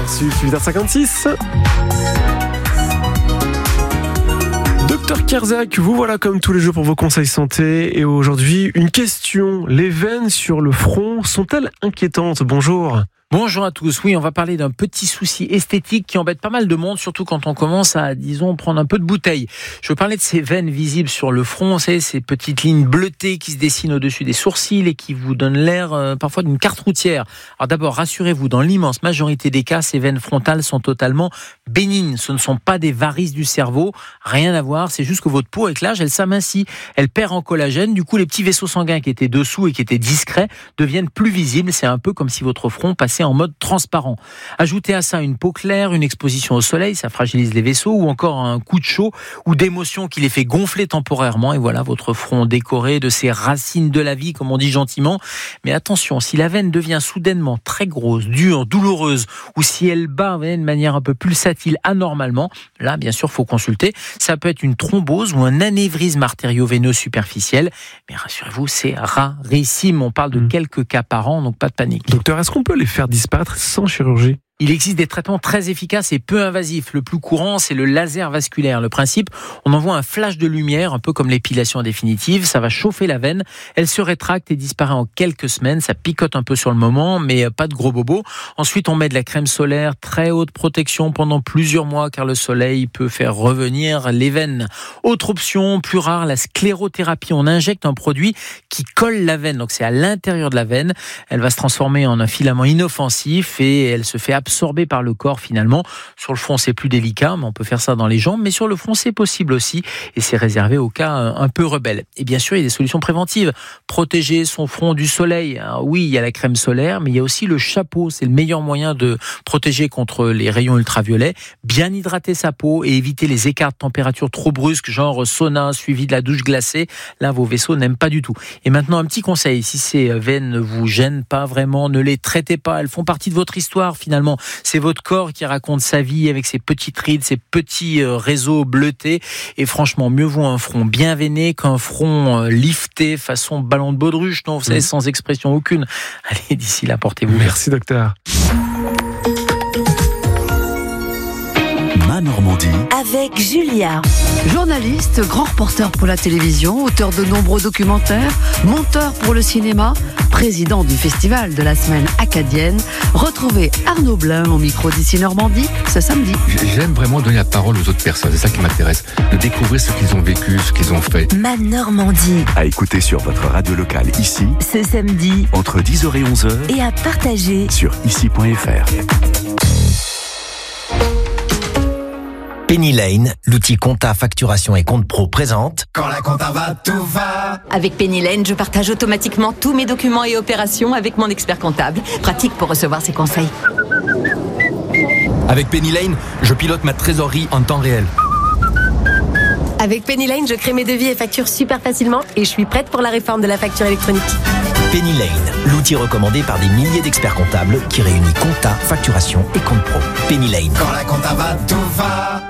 reçu, 8h56. Docteur Kersak, vous voilà comme tous les jours pour vos conseils santé. Et aujourd'hui, une question. Les veines sur le front sont-elles inquiétantes ? Bonjour. Bonjour à tous. Oui, on va parler d'un petit souci esthétique qui embête pas mal de monde, surtout quand on commence à, disons, prendre un peu de bouteille. Je veux parler de ces veines visibles sur le front, vous savez, ces petites lignes bleutées qui se dessinent au-dessus des sourcils et qui vous donnent l'air parfois d'une carte routière. Alors d'abord, rassurez-vous, dans l'immense majorité des cas, ces veines frontales sont totalement bénignes. Ce ne sont pas des varices du cerveau, rien à voir, c'est juste que votre peau, avec l'âge, elle s'amincit, elle perd en collagène. Du coup, les petits vaisseaux sanguins qui étaient dessous et qui étaient discrets deviennent plus visibles. C'est un peu comme si votre front passait en mode transparent. Ajoutez à ça une peau claire, une exposition au soleil, ça fragilise les vaisseaux, ou encore un coup de chaud ou d'émotion qui les fait gonfler temporairement, et voilà votre front décoré de ces racines de la vie, comme on dit gentiment. Mais attention, si la veine devient soudainement très grosse, dure, douloureuse, ou si elle bat de manière un peu pulsatile anormalement, là bien sûr faut consulter. Ça peut être une thrombose ou un anévrisme artério-veineux superficiel, mais rassurez-vous, c'est rarissime. On parle de quelques cas par an, donc pas de panique. Docteur, est-ce qu'on peut les faire disparaître sans chirurgie ? Il existe des traitements très efficaces et peu invasifs. Le plus courant, c'est le laser vasculaire. Le principe, on envoie un flash de lumière, un peu comme l'épilation définitive. Ça va chauffer la veine. Elle se rétracte et disparaît en quelques semaines. Ça picote un peu sur le moment, mais pas de gros bobos. Ensuite, on met de la crème solaire, très haute protection pendant plusieurs mois, car le soleil peut faire revenir les veines. Autre option, plus rare, la sclérothérapie. On injecte un produit qui colle la veine. Donc, c'est à l'intérieur de la veine. Elle va se transformer en un filament inoffensif et elle se fait absorbé par le corps finalement. Sur le front, c'est plus délicat, mais on peut faire ça dans les jambes. Mais sur le front, c'est possible aussi. Et c'est réservé aux cas un peu rebelles. Et bien sûr, il y a des solutions préventives. Protéger son front du soleil. Alors oui, il y a la crème solaire, mais il y a aussi le chapeau. C'est le meilleur moyen de protéger contre les rayons ultraviolets. Bien hydrater sa peau et éviter les écarts de température trop brusques, genre sauna suivi de la douche glacée. Là, vos vaisseaux n'aiment pas du tout. Et maintenant, un petit conseil. Si ces veines ne vous gênent pas vraiment, ne les traitez pas. Elles font partie de votre histoire finalement. C'est votre corps qui raconte sa vie avec ses petites rides, ses petits réseaux bleutés. Et franchement, mieux vaut un front bien veiné qu'un front lifté façon ballon de baudruche, non, vous savez, sans expression aucune. Allez, d'ici là, portez-vous. Merci, docteur. Ma Normandie. Avec Julia. Journaliste, grand reporter pour la télévision, auteur de nombreux documentaires, monteur pour le cinéma, président du festival de la semaine acadienne. Retrouvez Arnaud Blin au micro d'Ici Normandie ce samedi. J'aime vraiment donner la parole aux autres personnes, c'est ça qui m'intéresse, de découvrir ce qu'ils ont vécu, ce qu'ils ont fait. Ma Normandie. À écouter sur votre radio locale ici, Ce samedi. entre 10h et 11h, Et à partager. sur ici.fr. Penny Lane, l'outil compta, facturation et compte pro présente. Quand la compta va, tout va. Avec Penny Lane, je partage automatiquement tous mes documents et opérations avec mon expert comptable. Pratique pour recevoir ses conseils. Avec Penny Lane, je pilote ma trésorerie en temps réel. Avec Penny Lane, je crée mes devis et factures super facilement et je suis prête pour la réforme de la facture électronique. Penny Lane, l'outil recommandé par des milliers d'experts comptables qui réunit compta, facturation et compte pro. Penny Lane. Quand la compta va, tout va.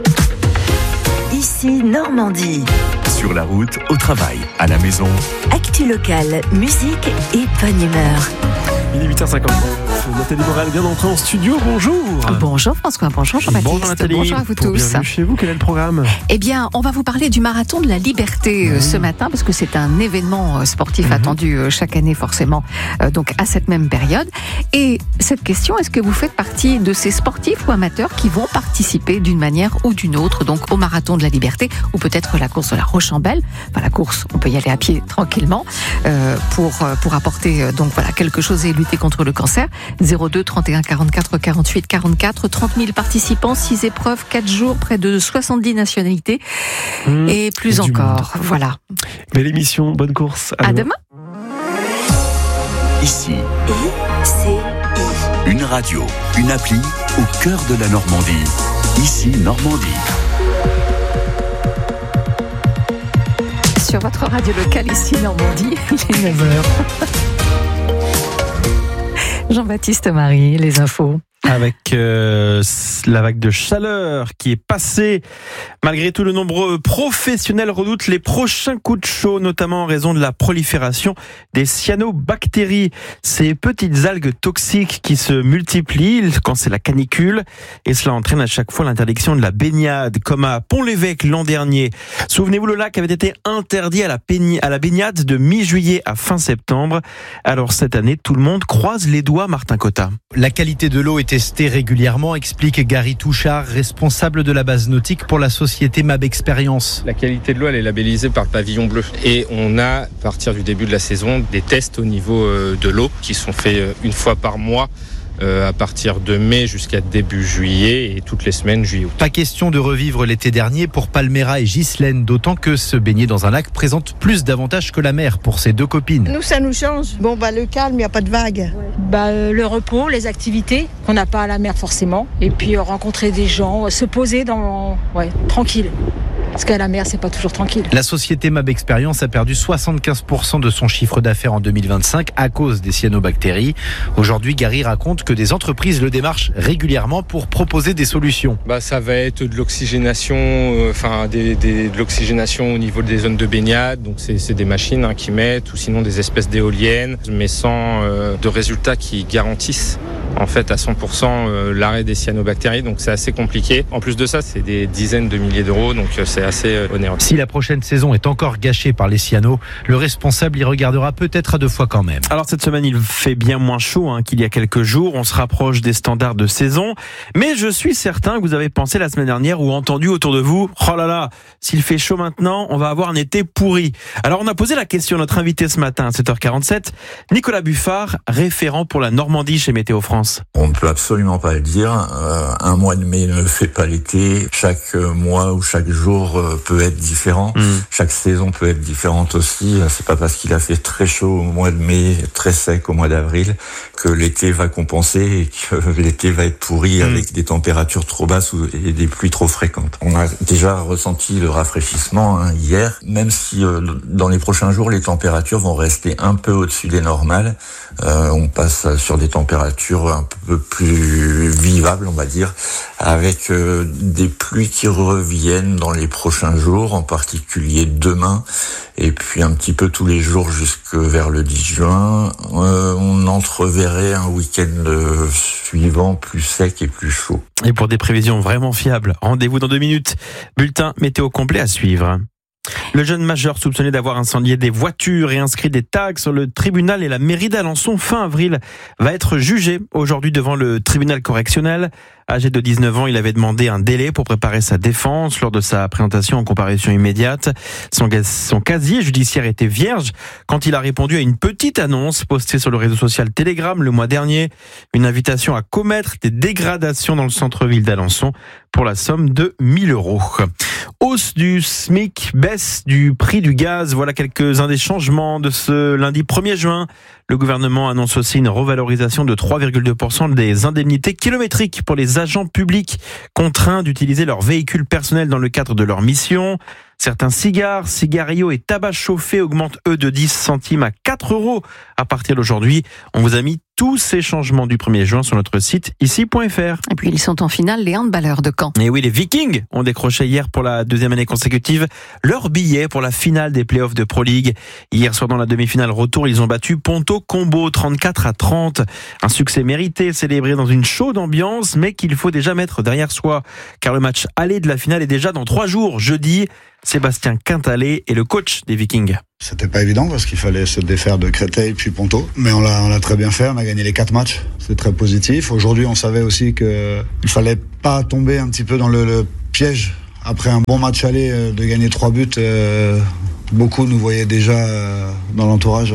Ici Normandie. Sur la route, au travail, à la maison. Actu locale, musique et bonne humeur. Il est 8h59. Nathalie Morel vient d'entrer en studio. Bonjour. Bonjour François, bonjour Jean-Baptiste. Bonjour Nathalie. Bonjour à vous tous. Bienvenue chez vous. Quel est le programme ? Eh bien, on va vous parler du Marathon de la Liberté ce matin, parce que c'est un événement sportif attendu chaque année forcément, donc à cette même période. Et cette question, est-ce que vous faites partie de ces sportifs ou amateurs qui vont participer d'une manière ou d'une autre, donc au Marathon de la Liberté, ou peut-être la course de la Rocambole. Enfin, la course, on peut y aller à pied tranquillement pour apporter donc voilà quelque chose et lutter contre le cancer. 02 31 44 48 44, 30 000 participants, 6 épreuves, 4 jours, près de 70 nationalités et plus encore. Voilà. Belle émission, bonne course. À demain. Ici, ICI. une radio, une appli au cœur de la Normandie. Ici Normandie. Sur votre radio locale ici Normandie, il est 9h. Jean-Baptiste Marie, les infos. avec la vague de chaleur qui est passée. Malgré tout, de nombreux professionnels redoutent les prochains coups de chaud, notamment en raison de la prolifération des cyanobactéries, ces petites algues toxiques qui se multiplient quand c'est la canicule, et cela entraîne à chaque fois l'interdiction de la baignade, comme à Pont-l'Évêque l'an dernier. Souvenez-vous, le lac avait été interdit à la baignade de mi-juillet à fin septembre. Alors cette année, tout le monde croise les doigts, Martin Cotta. La qualité de l'eau est testée régulièrement, explique Gary Touchard, responsable de la base nautique pour la société MAB Expérience. La qualité de l'eau, elle est labellisée par le pavillon bleu. Et on a, à partir du début de la saison, des tests au niveau de l'eau qui sont faits une fois par mois. À partir de mai jusqu'à début juillet et toutes les semaines juillet-août. Pas question de revivre l'été dernier pour Palmera et Ghislaine, d'autant que se baigner dans un lac présente plus d'avantages que la mer pour ces deux copines. Nous, ça nous change. Le calme, il n'y a pas de vagues. Le repos, les activités qu'on n'a pas à la mer forcément, et puis rencontrer des gens, se poser tranquille. Parce qu'à la mer, c'est pas toujours tranquille. La société MAB Expérience a perdu 75% de son chiffre d'affaires en 2025 à cause des cyanobactéries. Aujourd'hui, Gary raconte que des entreprises le démarchent régulièrement pour proposer des solutions. Ça va être de l'oxygénation, de l'oxygénation au niveau des zones de baignade. Donc c'est des machines qui mettent, ou sinon des espèces d'éoliennes, mais sans de résultats qui garantissent en fait à 100% l'arrêt des cyanobactéries. Donc c'est assez compliqué. En plus de ça, c'est des dizaines de milliers d'euros, donc c'est assez onéreux. Si la prochaine saison est encore gâchée par les cyanos, le responsable y regardera peut-être à deux fois quand même. Alors cette semaine, il fait bien moins chaud qu'il y a quelques jours. On se rapproche des standards de saison. Mais je suis certain que vous avez pensé la semaine dernière ou entendu autour de vous, oh là là, s'il fait chaud maintenant, on va avoir un été pourri. Alors on a posé la question à notre invité ce matin à 7h47, Nicolas Buffard, référent pour la Normandie chez Météo France. On ne peut absolument pas le dire. Un mois de mai ne fait pas l'été. Chaque mois ou chaque jour peut être différent. Chaque saison peut être différente aussi. C'est pas parce qu'il a fait très chaud au mois de mai, très sec au mois d'avril, que l'été va compenser et que l'été va être pourri avec des températures trop basses et des pluies trop fréquentes. On a déjà ressenti le rafraîchissement hier, même si dans les prochains jours, les températures vont rester un peu au-dessus des normales. On passe sur des températures un peu plus vivables, on va dire, avec des pluies qui reviennent dans les prochains jours, en particulier demain, et puis un petit peu tous les jours jusque vers le 10 juin. On entreverrait un week-end suivant plus sec et plus chaud. Et pour des prévisions vraiment fiables, rendez-vous dans 2 minutes. Bulletin météo complet à suivre. Le jeune majeur soupçonné d'avoir incendié des voitures et inscrit des tags sur le tribunal et la mairie d'Alençon fin avril va être jugé aujourd'hui devant le tribunal correctionnel. Âgé de 19 ans, il avait demandé un délai pour préparer sa défense lors de sa présentation en comparution immédiate. Son casier judiciaire était vierge quand il a répondu à une petite annonce postée sur le réseau social Telegram le mois dernier. Une invitation à commettre des dégradations dans le centre-ville d'Alençon pour la somme de 1 000 €. Hausse du SMIC, baisse du prix du gaz. Voilà quelques-uns des changements de ce lundi 1er juin. Le gouvernement annonce aussi une revalorisation de 3,2% des indemnités kilométriques pour les agents publics contraints d'utiliser leur véhicule personnel dans le cadre de leur mission. Certains cigares, cigarios et tabac chauffé augmentent eux de 10 centimes à 4 € à partir d'aujourd'hui. On vous a mis tous ces changements du 1er juin sur notre site ici.fr. Et puis ils sont en finale, les handballeurs de Caen. Et oui, les Vikings ont décroché hier pour la 2e année consécutive leur billet pour la finale des playoffs de Pro League. Hier soir dans la demi-finale retour, ils ont battu Ponto Combo 34-30. Un succès mérité, célébré dans une chaude ambiance, mais qu'il faut déjà mettre derrière soi. Car le match aller de la finale est déjà dans 3 jours, jeudi. Sébastien Quintalé est le coach des Vikings. C'était pas évident parce qu'il fallait se défaire de Créteil puis Ponto, mais on l'a très bien fait, on a gagné les 4 matchs, c'est très positif. Aujourd'hui on savait aussi qu'il fallait pas tomber un petit peu dans le piège. Après un bon match aller, de gagner 3 buts, beaucoup nous voyaient déjà dans l'entourage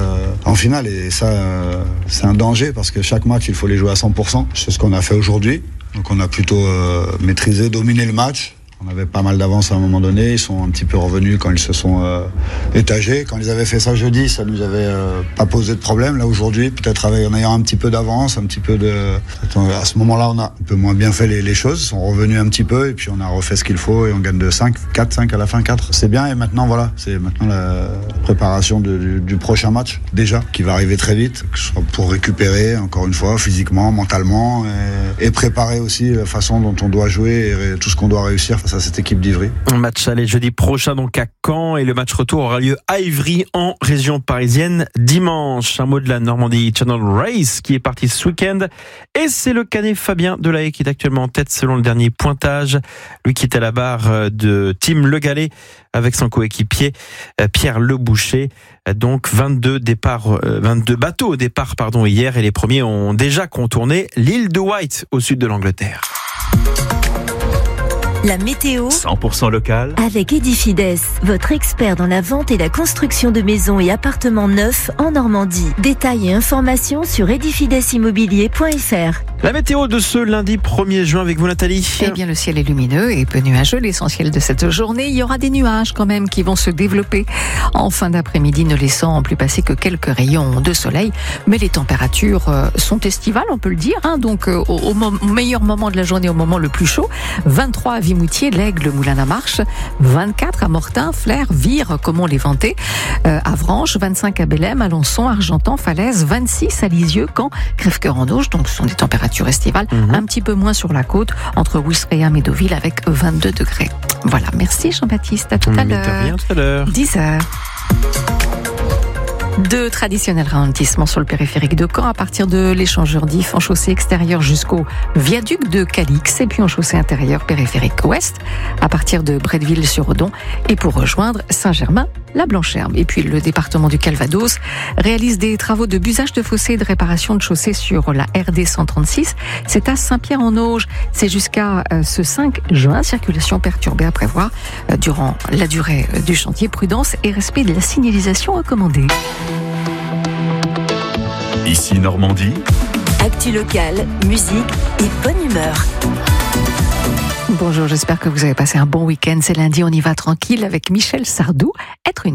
en finale, et ça c'est un danger parce que chaque match il faut les jouer à 100%. C'est ce qu'on a fait aujourd'hui, donc on a plutôt maîtrisé, dominé le match. On avait pas mal d'avance à un moment donné. Ils sont un petit peu revenus quand ils se sont étagés. Quand ils avaient fait ça jeudi, ça nous avait pas posé de problème. Là aujourd'hui, peut-être en ayant un petit peu d'avance, un petit peu de... À ce moment-là, on a un peu moins bien fait les choses. Ils sont revenus un petit peu et puis on a refait ce qu'il faut et on gagne de 5 à la fin 4. C'est bien et maintenant voilà, c'est maintenant la préparation du prochain match déjà qui va arriver très vite, que ce soit pour récupérer encore une fois physiquement, mentalement et préparer aussi la façon dont on doit jouer et tout ce qu'on doit réussir face à cette équipe d'Ivry. Un match aller jeudi prochain donc à Caen et le match retour aura lieu à Ivry en région parisienne dimanche. Un mot de la Normandie Channel Race qui est parti ce week-end et c'est le Canet Fabien Delahaye qui est actuellement en tête selon le dernier pointage. Lui qui est à la barre de Tim Le Gallais avec son coéquipier Pierre Le Boucher. Donc 22 bateaux au départ hier et les premiers ont déjà contourné l'île de Wight au sud de l'Angleterre. La météo 100% local avec Edifides, votre expert dans la vente et la construction de maisons et appartements neufs en Normandie. Détails et informations sur edifidesimmobilier.fr. La météo de ce lundi 1er juin avec vous Nathalie. Eh bien le ciel est lumineux et peu nuageux. L'essentiel de cette journée, il y aura des nuages quand même qui vont se développer en fin d'après-midi, ne laissant plus passer que quelques rayons de soleil. Mais les températures sont estivales, on peut le dire. Donc au meilleur moment de la journée, au moment le plus chaud, 23 à Vimoutier, l'Aigle, Moulin-la-Marche, 24 à Mortain, Flers, Vire, comme on les vantait, Avranches, 25 à Bellem, Alençon, Argentan, Falaise, 26 à Lisieux, Caen, Crèvecœur-en-Auge. Donc ce sont des températures estivales, un petit peu moins sur la côte, entre Ouistreham et Deauville avec 22 degrés. Voilà, merci Jean-Baptiste, à tout à l'heure. 10h. Deux traditionnels ralentissements sur le périphérique de Caen à partir de l'échangeur d'If en chaussée extérieure jusqu'au viaduc de Calix et puis en chaussée intérieure périphérique ouest à partir de Bretteville-sur-Odon et pour rejoindre Saint-Germain-la-Blancherbe. Et puis le département du Calvados réalise des travaux de busage de fossés et de réparation de chaussées sur la RD 136. C'est à Saint-Pierre-en-Auge. C'est jusqu'à ce 5 juin. Circulation perturbée à prévoir durant la durée du chantier. Prudence et respect de la signalisation recommandée. Ici Normandie. Actu locale, musique et bonne humeur. Bonjour, j'espère que vous avez passé un bon week-end. C'est lundi, on y va tranquille avec Michel Sardou. Être une